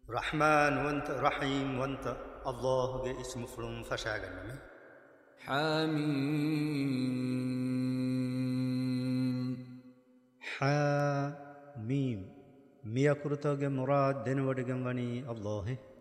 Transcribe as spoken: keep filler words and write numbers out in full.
رحمن وانت رحيم وانت الله ge اسم فلوم فشاغنمي حميم حميم ميا كرتوge مراد دنودگم وني الله